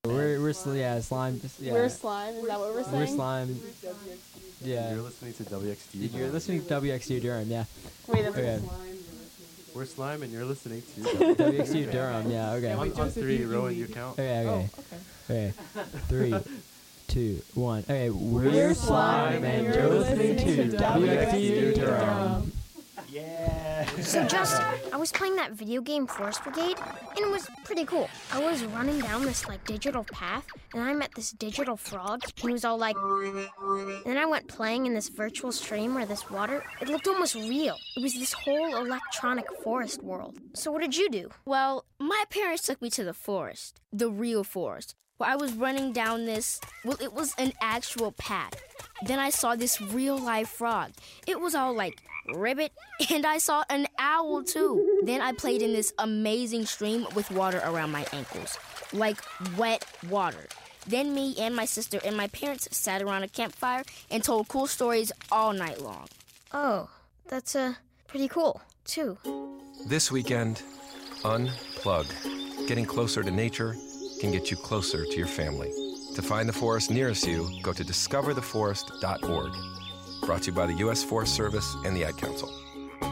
Yeah, slime. Yeah. We're slime. Is that what we're saying? We're slime. Yeah. You're listening to WXD. You're listening to WXU Durham. Yeah. Wait, that's Okay. We're slime, and you're listening to WXU Durham. Yeah. Okay. On 3, Rowan, you count. Okay. Oh, Okay. 3, 2, 1. Okay. We're slime, and you're listening to WXU Durham. Yeah. So Justin, I was playing that video game Forest Brigade, and it was pretty cool. I was running down this digital path, and I met this digital frog, and he was all like, and then I went playing in this virtual stream where this water, it looked almost real. It was this whole electronic forest world. So what did you do? Well, my parents took me to the forest, the real forest, where I was running down this, it was an actual path. Then I saw this real-life frog. It was all like, ribbit, and I saw an owl too. Then I played in this amazing stream with water around my ankles, like wet water. Then me and my sister and my parents sat around a campfire and told cool stories all night long. Oh, that's pretty cool, too. This weekend, unplug. Getting closer to nature can get you closer to your family. To find the forest nearest you, go to discovertheforest.org. Brought to you by the U.S. Forest Service and the Ad Council.